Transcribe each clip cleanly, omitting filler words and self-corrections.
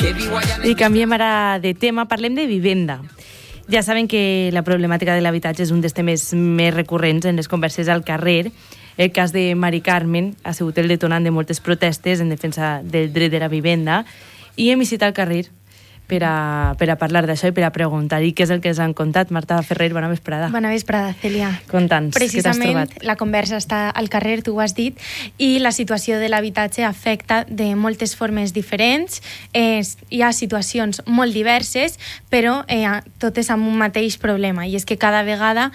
I canviem ara de tema, parlem de vivenda. Ja saben que la problemàtica de l'habitatge és un dels temes més recurrents en les converses al carrer. El cas de Mari Carmen ha sigut el detonant de moltes protestes en defensa del dret de la vivenda i hem visitat al carrer per a parlar d'això i per a preguntar. I què és el que ens han contat? Marta Ferrer, bona vesprada. Bona vesprada, Cèlia. Conta'ns, què t'has trobat? Precisament, la conversa està al carrer, tu ho has dit, i la situació de l'habitatge afecta de moltes formes diferents. Hi ha situacions molt diverses, però totes amb un mateix problema, i és que cada vegada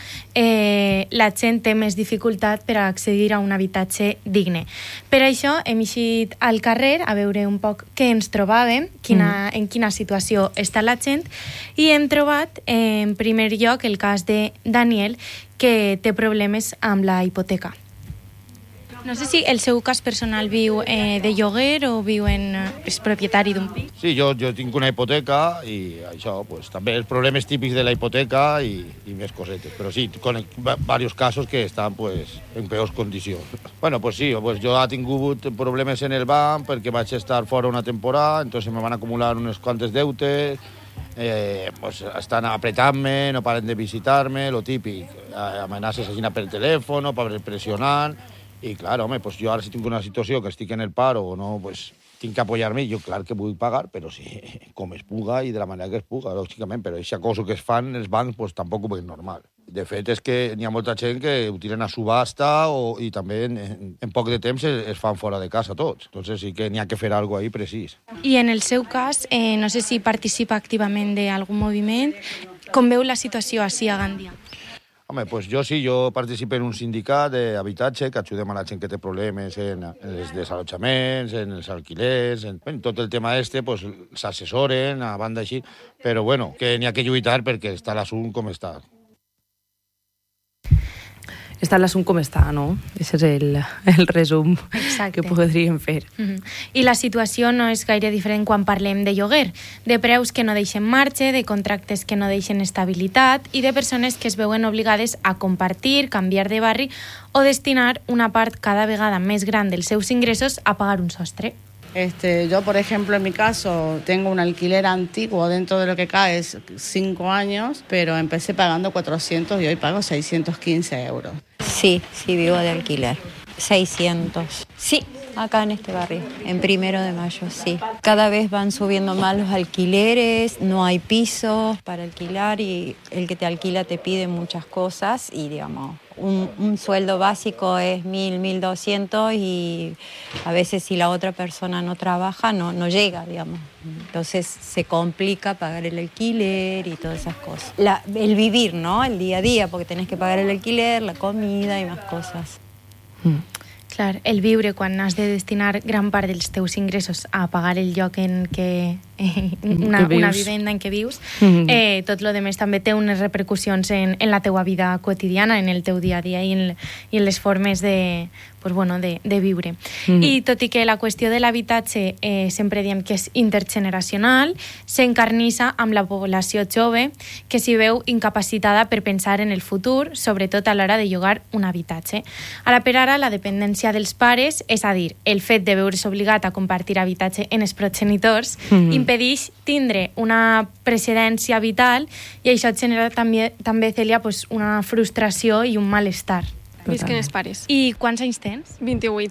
la gent té més dificultat per a accedir a un habitatge digne. Per això hem eixit al carrer a veure un poc què ens trobàvem, en quina situació està la gent, i hem trobat en primer lloc el cas de Daniel, que té problemes amb la hipoteca. No sé si el seu cas personal viu de lloguer o és propietari d'un pis. Sí, jo tinc una hipoteca i això, pues, també els problemes típics de la hipoteca i més cosetes. Però sí, conec diversos casos que estan pues, en peors condicions. Bueno, pues sí, pues jo he tingut problemes en el banc perquè vaig estar fora una temporada, entonces me van acumular unes quantes deutes, pues estan apretant-me, no paren de visitar-me, lo típic, amenaces així per telèfon, per pressionant. I clar, home, pues jo ara si tinc una situació que estic en el paro o no, pues tinc que apoyar-me, jo clar que vull pagar, però sí, com es puga i de la manera que es puga, lògicament, però aquesta cosa que es fan els bancs, pues tampoc ho veig normal. De fet, és que n'hi ha molta gent que ho tiren a subhasta i també en poc de temps es fan fora de casa tots. Entonces sí que n'hi ha que fer alguna cosa ahí precís. I en el seu cas, no sé si participa activament d'algun moviment, com veu la situació així a Gandia? Home, pues jo sí, jo participo en un sindicat d'habitatge que ajudem a la gent que té problemes en els desallotjaments, en els alquilers, en tot el tema pues s'assessoren, a banda així, però bueno, que n'hi ha que lluitar perquè està l'assumpte com està. Està l'assumpte com està, no? Aquest és el resum que podríem fer. I la situació no és gaire diferent quan parlem de lloguer, de preus que no deixen marge, de contractes que no deixen estabilitat i de persones que es veuen obligades a compartir, canviar de barri o destinar una part cada vegada més gran dels seus ingressos a pagar un sostre. Yo, por ejemplo, en mi caso, tengo un alquiler antiguo dentro de lo que cae es 5 años, pero empecé pagando 400 y hoy pago 615 euros. Sí, vivo de alquiler. 600. Sí, acá en este barrio, en 1 de Mayo, sí. Cada vez van subiendo más los alquileres, no hay pisos para alquilar y el que te alquila te pide muchas cosas y, digamos, un sueldo básico es 1.000, 1.200 y a veces si la otra persona no trabaja no llega, digamos. Entonces se complica pagar el alquiler y todas esas cosas. El vivir, ¿no? El día a día, porque tenés que pagar el alquiler, la comida y más cosas. Clar, el viure quan has de destinar gran part dels teus ingressos a pagar el lloc en què una vivenda en què vius, tot lo demés també té unes repercussions en la teua vida quotidiana, en el teu dia a dia i en les formes de viure. I tot i que la qüestió de l'habitatge sempre diem que és intergeneracional, s'encarnissa amb la població jove que s'hi veu incapacitada per pensar en el futur, sobretot a l'hora de llogar un habitatge. Ara per ara, la dependència dels pares, és a dir, el fet de veure's obligat a compartir habitatge en els progenitors, impedeix tindre una precedència vital i això genera també Cèlia, una frustració i un malestar. Visquen els pares. I quants anys tens? 28.